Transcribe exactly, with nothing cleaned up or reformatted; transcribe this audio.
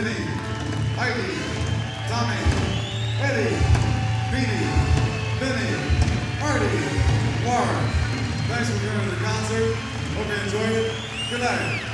Denny, Heidi, Tommy, Eddie, Beanie, Vinny, Artie, Warren. Thanks for coming to the concert. Hope you enjoyed it. Good night.